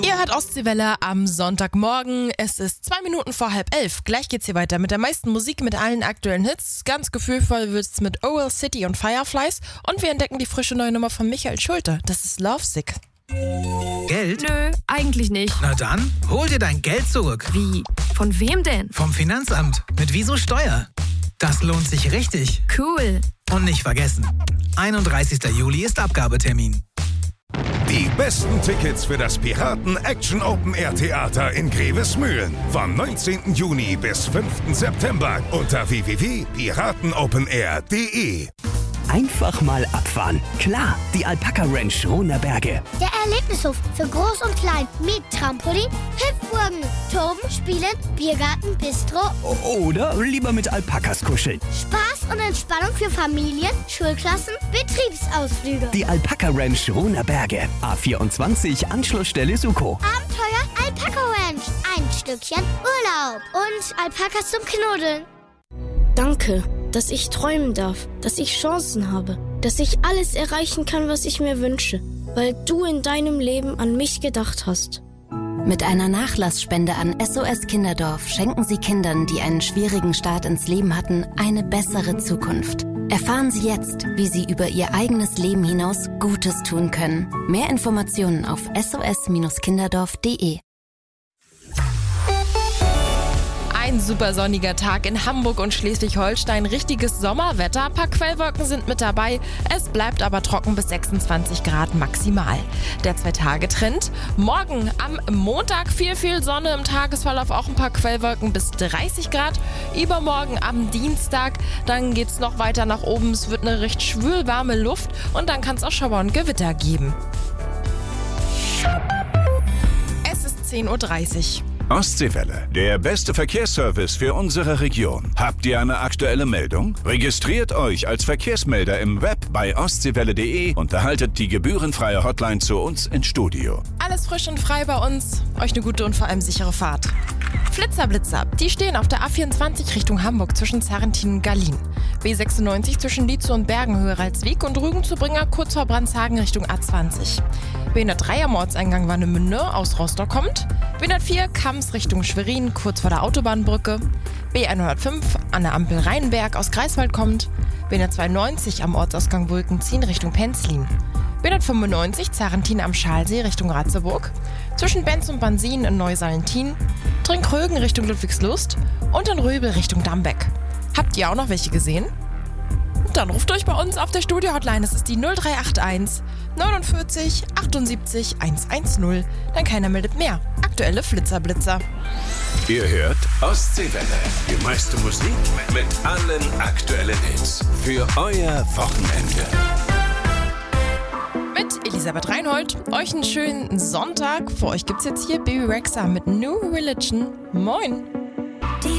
Ihr hört Ostseewelle am Sonntagmorgen. Es ist 2 Minuten vor 10:30. Gleich geht's hier weiter mit der meisten Musik, mit allen aktuellen Hits. Ganz gefühlvoll wird's mit Owl City und Fireflies. Und wir entdecken die frische neue Nummer von Michael Schulte. Das ist Lovesick. Geld? Nö, eigentlich nicht. Na dann, hol dir dein Geld zurück. Wie? Von wem denn? Vom Finanzamt. Mit Wieso Steuer. Das lohnt sich richtig. Cool. Und nicht vergessen, 31. Juli ist Abgabetermin. Die besten Tickets für das Piraten Action Open Air Theater in Grevesmühlen. Vom 19. Juni bis 5. September unter www.piratenopenair.de. Einfach mal abfahren. Klar, die Alpaka Ranch Rohnerberge. Der Erlebnishof für Groß und Klein mit Trampolin, Hüpfburgen, Toben, Spielen, Biergarten, Bistro. Oder lieber mit Alpakas kuscheln. Spaß und Entspannung für Familien, Schulklassen, Betriebsausflüge. Die Alpaka Ranch Rohnerberge. A24 Anschlussstelle Suko. Abenteuer Alpaka Ranch. Ein Stückchen Urlaub. Und Alpakas zum Knuddeln. Danke, dass ich träumen darf, dass ich Chancen habe, dass ich alles erreichen kann, was ich mir wünsche, weil du in deinem Leben an mich gedacht hast. Mit einer Nachlassspende an SOS Kinderdorf schenken Sie Kindern, die einen schwierigen Start ins Leben hatten, eine bessere Zukunft. Erfahren Sie jetzt, wie Sie über Ihr eigenes Leben hinaus Gutes tun können. Mehr Informationen auf sos-kinderdorf.de. Ein super sonniger Tag in Hamburg und Schleswig-Holstein. Richtiges Sommerwetter. Ein paar Quellwolken sind mit dabei. Es bleibt aber trocken bis 26 Grad maximal. Der 2-Tage-Trend. Morgen am Montag viel Sonne im Tagesverlauf. Auch ein paar Quellwolken bis 30 Grad. Übermorgen am Dienstag. Dann geht es noch weiter nach oben. Es wird eine recht schwülwarme Luft. Und dann kann es auch Schauer und Gewitter geben. Es ist 10:30 Uhr. Ostseewelle, der beste Verkehrsservice für unsere Region. Habt ihr eine aktuelle Meldung? Registriert euch als Verkehrsmelder im Web bei ostseewelle.de und erhaltet die gebührenfreie Hotline zu uns ins Studio. Alles frisch und frei bei uns. Euch eine gute und vor allem sichere Fahrt. Flitzer, die stehen auf der A24 Richtung Hamburg zwischen Zarrentin und Gallien. B96 zwischen Lietzow und Bergen-Höheralsweg und Rügen-zu-Bringer kurz vor Brandshagen Richtung A20. B103 am Ortseingang Warnemünde aus Rostock kommt. B104 Kams Richtung Schwerin kurz vor der Autobahnbrücke. B105 an der Ampel Rheinberg aus Greifswald kommt. B192 am Ortsausgang Wulkenzien Richtung Penzlin. B195 Zarrentin am Schalsee Richtung Ratzeburg. Zwischen Benz und Bansin in Neusalentin. Trinkrögen Richtung Ludwigslust und in Röbel Richtung Dambeck. Habt ihr auch noch welche gesehen? Dann ruft euch bei uns auf der Studio-Hotline. Das ist die 0381 49 78 110. Denn keiner meldet mehr. Aktuelle Flitzer-Blitzer. Ihr hört Ostseewelle. Die meiste Musik mit allen aktuellen Hits. Für euer Wochenende. Mit Elisabeth Reinhold. Euch einen schönen Sonntag. Für euch gibt's jetzt hier Baby Rexha mit New Religion. Moin.